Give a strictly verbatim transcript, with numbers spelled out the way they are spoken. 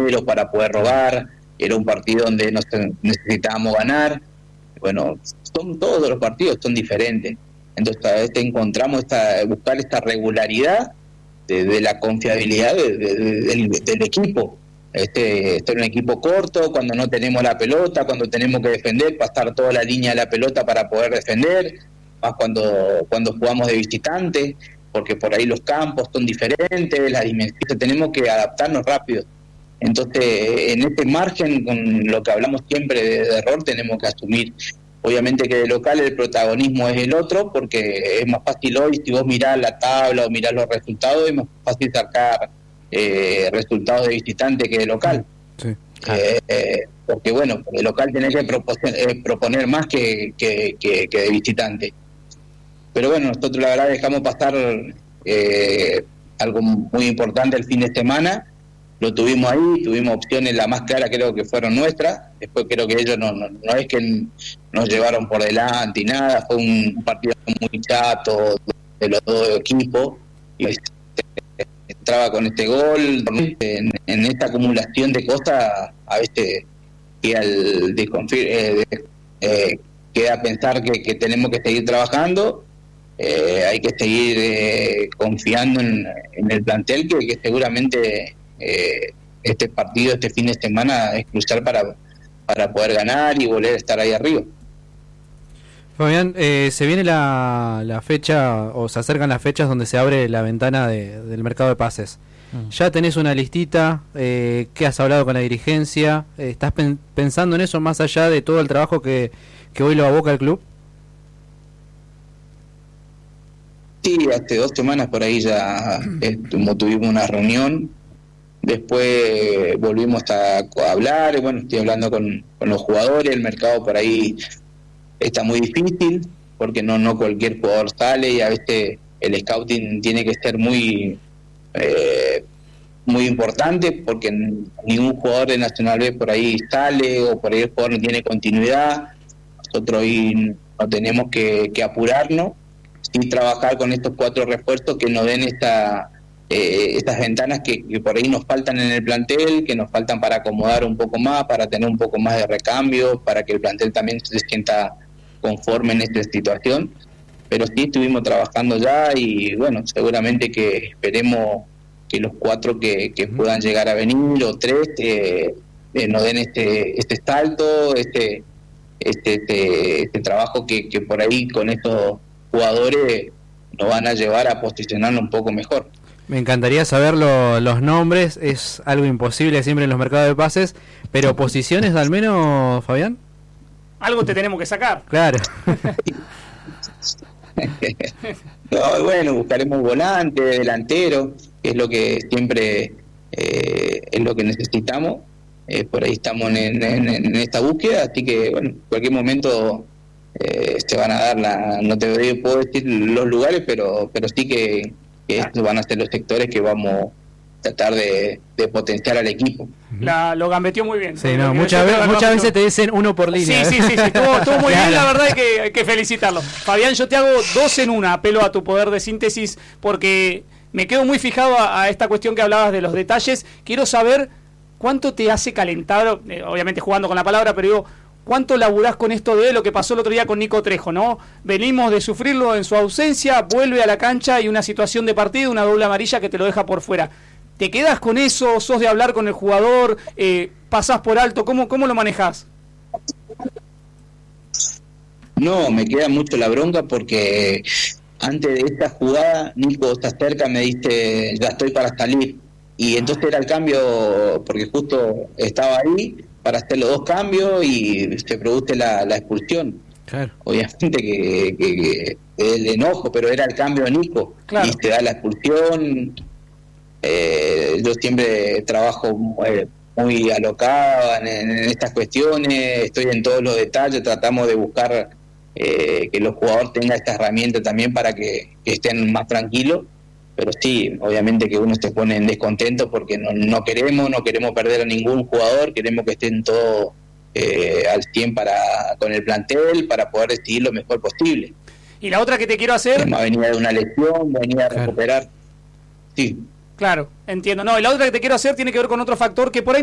compañeros para poder robar. Era un partido donde nos necesitábamos ganar. Bueno, son todos los partidos son diferentes. Entonces a veces encontramos esta, buscar esta regularidad de, de la confiabilidad de, de, de, del, del equipo. Este, este es un equipo corto, cuando no tenemos la pelota, cuando tenemos que defender, pasar toda la línea de la pelota para poder defender, más cuando, cuando jugamos de visitante, porque por ahí los campos son diferentes, las dimensiones, tenemos que adaptarnos rápido. Entonces, en este margen, con lo que hablamos siempre de, de error, tenemos que asumir. Obviamente que de local el protagonismo es el otro, porque es más fácil hoy, si vos mirás la tabla o mirás los resultados, es más fácil sacar eh, resultados de visitante que de local. Sí. Eh, eh, porque bueno, de local tenés que proponer, eh, proponer más que, que, que, que de visitante. Pero bueno, nosotros la verdad dejamos pasar eh, algo muy importante el fin de semana. Lo tuvimos ahí, tuvimos opciones, la más clara creo que fueron nuestras. Después creo que ellos no, no, no es que nos llevaron por delante y nada, fue un partido muy chato de los dos equipos. Y entraba con este gol, en, en esta acumulación de cosas, a veces queda, el, de, eh, de, eh, queda pensar que, que tenemos que seguir trabajando, eh, hay que seguir eh, confiando en, en el plantel, que, que seguramente... Eh, este partido, este fin de semana es crucial para, para poder ganar y volver a estar ahí arriba. Fabián, eh, se viene la, la fecha, o se acercan las fechas donde se abre la ventana de, del mercado de pases. Mm. ¿Ya tenés una listita? Eh, ¿Qué has hablado con la dirigencia? Eh, ¿Estás pen, pensando en eso más allá de todo el trabajo que, que hoy lo aboca el club? Sí, hace dos semanas por ahí ya eh, tuvimos una reunión. Después volvimos a, a hablar, y bueno, estoy hablando con, con los jugadores, el mercado por ahí está muy difícil, porque no no cualquier jugador sale, y a veces el scouting tiene que ser muy eh, muy importante, porque ningún jugador de Nacional B por ahí sale, o por ahí el jugador no tiene continuidad. Nosotros hoy no tenemos que, que apurarnos, sin trabajar con estos cuatro refuerzos que nos den esta... Eh, estas ventanas que, que por ahí nos faltan en el plantel, que nos faltan para acomodar un poco más, para tener un poco más de recambio, para que el plantel también se sienta conforme en esta situación. Pero sí estuvimos trabajando ya, y bueno, seguramente que esperemos que los cuatro que, que puedan llegar a venir, o tres, eh, eh, nos den este este salto, este este, este, este trabajo que, que por ahí con estos jugadores nos van a llevar a posicionarnos un poco mejor. Me encantaría saber lo, los nombres, es algo imposible siempre en los mercados de pases, pero posiciones al menos, Fabián. Algo te tenemos que sacar. Claro. No, bueno, buscaremos volante, delantero, que es lo que siempre eh, es lo que necesitamos. Eh, por ahí estamos en, en, en esta búsqueda, así que bueno, en cualquier momento eh, se van a dar la, no te puedo decir los lugares, pero pero sí que que estos van a ser los sectores que vamos a tratar de, de potenciar al equipo. La, lo gambeteó muy bien. Sí, no, muchas veces, muchas veces te dicen uno por línea. Sí, ¿eh? sí, sí, sí, estuvo, estuvo muy bien, la verdad hay que, hay que felicitarlo. Fabián, yo te hago dos en una, apelo a tu poder de síntesis, porque me quedo muy fijado a, a esta cuestión que hablabas de los detalles. Quiero saber cuánto te hace calentar, eh, obviamente jugando con la palabra, pero digo, ¿cuánto laburás con esto de lo que pasó el otro día con Nico Trejo, no? Venimos de sufrirlo en su ausencia, vuelve a la cancha y una situación de partido, una doble amarilla que te lo deja por fuera. ¿Te quedás con eso? ¿Sos de hablar con el jugador? Eh, ¿Pasás por alto? ¿Cómo, cómo lo manejás? No, me queda mucho la bronca, porque antes de esta jugada Nico se acerca, me dice, ya estoy para salir. Y entonces era el cambio, porque justo estaba ahí para hacer los dos cambios y se produce la, la expulsión. Claro. Obviamente que, que, que el enojo, pero era el cambio de Nico. Claro. Y se da la expulsión. Eh, yo siempre trabajo eh, muy alocado en, en estas cuestiones, estoy en todos los detalles, tratamos de buscar eh, que los jugadores tengan esta herramienta también para que, que estén más tranquilos. Pero sí, obviamente que uno se pone en descontento, porque no, no queremos no queremos perder a ningún jugador, queremos que estén todos eh, al cien para, con el plantel, para poder decidir lo mejor posible. Y la otra que te quiero hacer... Venía de una lesión, venía a recuperar. Sí. Claro, entiendo. No, y la otra que te quiero hacer tiene que ver con otro factor que por ahí